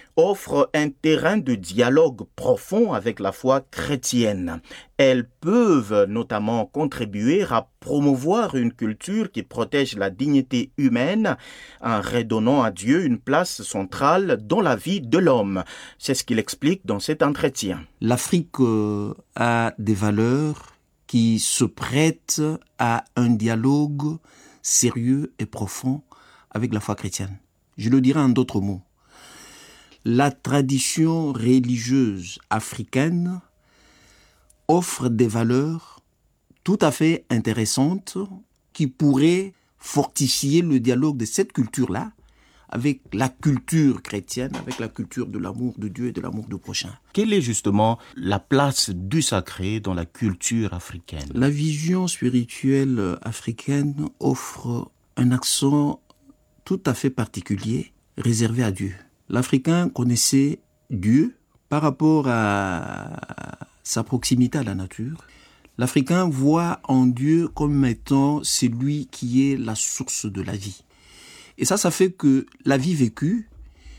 offrent un terrain de dialogue profond avec la foi chrétienne. Elles peuvent notamment contribuer à promouvoir une culture qui protège la dignité humaine en redonnant à Dieu une place centrale dans la vie de l'homme. C'est ce qu'il explique dans cet entretien. L'Afrique a des valeurs qui se prêtent à un dialogue sérieux et profond avec la foi chrétienne. Je le dirai en d'autres mots. La tradition religieuse africaine offre des valeurs tout à fait intéressantes qui pourraient fortifier le dialogue de cette culture-là avec la culture chrétienne, avec la culture de l'amour de Dieu et de l'amour du prochain. Quelle est justement la place du sacré dans la culture africaine? La vision spirituelle africaine offre un accent tout à fait particulier, réservé à Dieu. L'Africain connaissait Dieu par rapport à sa proximité à la nature. L'Africain voit en Dieu comme étant celui qui est la source de la vie. Et ça fait que la vie vécue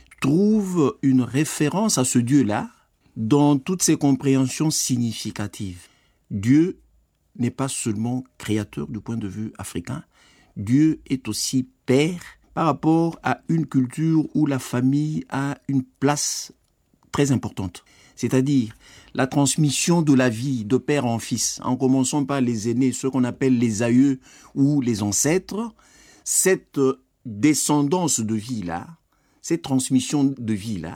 trouve une référence à ce Dieu-là dans toutes ses compréhensions significatives. Dieu n'est pas seulement créateur du point de vue africain, Dieu est aussi père par rapport à une culture où la famille a une place très importante. C'est-à-dire la transmission de la vie de père en fils, en commençant par les aînés, ceux qu'on appelle les aïeux ou les ancêtres. Cette descendance de vie-là, cette transmission de vie-là,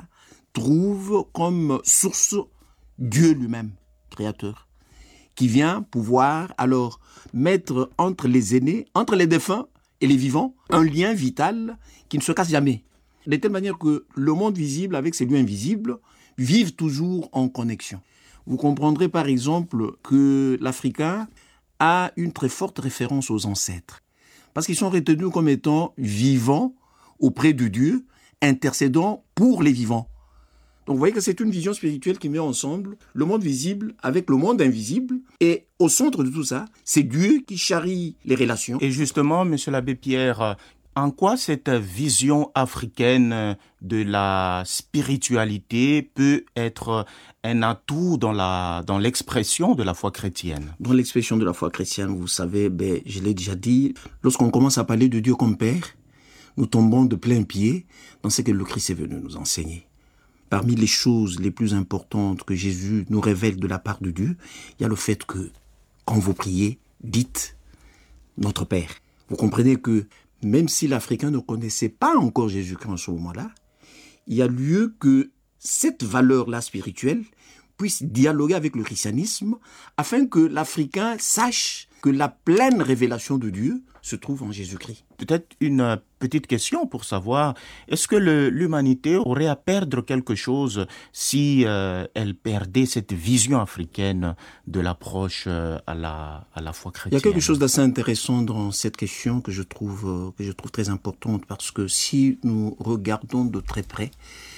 trouve comme source Dieu lui-même, créateur, qui vient pouvoir alors mettre entre les aînés, entre les défunts et les vivants, un lien vital qui ne se casse jamais. De telle manière que le monde visible avec ses lieux invisibles vivent toujours en connexion. Vous comprendrez par exemple que l'Africain a une très forte référence aux ancêtres, parce qu'ils sont retenus comme étant vivants auprès de Dieu, intercédant pour les vivants. Donc vous voyez que c'est une vision spirituelle qui met ensemble le monde visible avec le monde invisible. Et au centre de tout ça, c'est Dieu qui charrie les relations. Et justement, monsieur l'abbé Pierre, en quoi cette vision africaine de la spiritualité peut être un atout dans l'expression de la foi chrétienne? Dans l'expression de la foi chrétienne, vous savez, je l'ai déjà dit, lorsqu'on commence à parler de Dieu comme Père, nous tombons de plein pied dans ce que le Christ est venu nous enseigner. Parmi les choses les plus importantes que Jésus nous révèle de la part de Dieu, il y a le fait que, quand vous priez, dites « Notre Père ». Vous comprenez que même si l'Africain ne connaissait pas encore Jésus-Christ en ce moment-là, il y a lieu que cette valeur-là spirituelle puisse dialoguer avec le christianisme afin que l'Africain sache que la pleine révélation de Dieu se trouve en Jésus-Christ. Peut-être une petite question pour savoir, est-ce que l'humanité aurait à perdre quelque chose si elle perdait cette vision africaine de l'approche à la foi chrétienne? Il y a quelque chose d'assez intéressant dans cette question que je trouve très importante, parce que si nous regardons de très près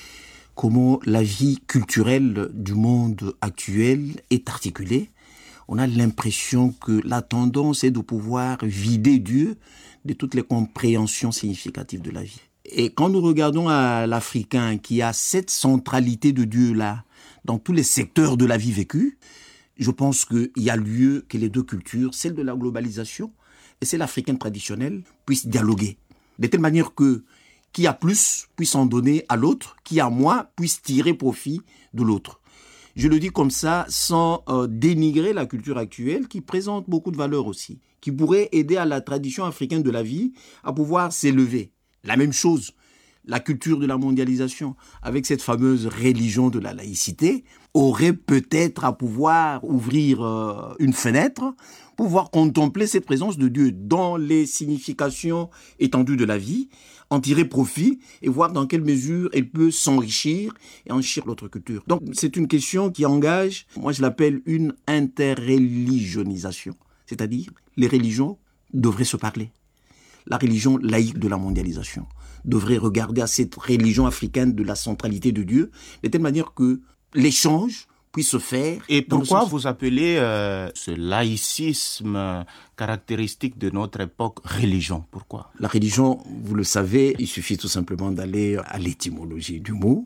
comment la vie culturelle du monde actuel est articulée, on a l'impression que la tendance est de pouvoir vider Dieu de toutes les compréhensions significatives de la vie. Et quand nous regardons à l'Africain qui a cette centralité de Dieu-là dans tous les secteurs de la vie vécue, je pense qu'il y a lieu que les deux cultures, celle de la globalisation et celle africaine traditionnelle, puissent dialoguer. De telle manière que qui a plus puisse en donner à l'autre, qui a moins puisse tirer profit de l'autre. Je le dis comme ça sans dénigrer la culture actuelle qui présente beaucoup de valeurs aussi, qui pourrait aider à la tradition africaine de la vie à pouvoir s'élever. La même chose, la culture de la mondialisation, avec cette fameuse religion de la laïcité, aurait peut-être à pouvoir ouvrir une fenêtre, pouvoir contempler cette présence de Dieu dans les significations étendues de la vie, en tirer profit et voir dans quelle mesure elle peut s'enrichir et enrichir l'autre culture. Donc c'est une question qui engage, moi je l'appelle une interreligionisation, c'est-à-dire les religions devraient se parler. La religion laïque de la mondialisation devrait regarder à cette religion africaine de la centralité de Dieu, de telle manière que l'échange puisse se faire. Et pourquoi vous appelez ce laïcisme caractéristique de notre époque religion? Pourquoi? La religion, vous le savez, il suffit tout simplement d'aller à l'étymologie du mot.